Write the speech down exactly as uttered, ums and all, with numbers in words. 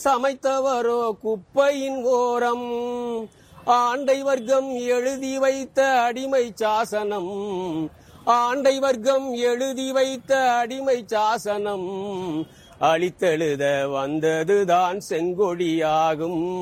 சமைத்தவரோ குப்பையின் ஓரம். ஆண்டை வர்க்கம் எழுதி வைத்த அடிமை சாசனம், ஆண்டை வர்க்கம் எழுதி வைத்த அடிமை சாசனம், அழித்தெழுத வந்ததுதான் செங்கொடியாகும்.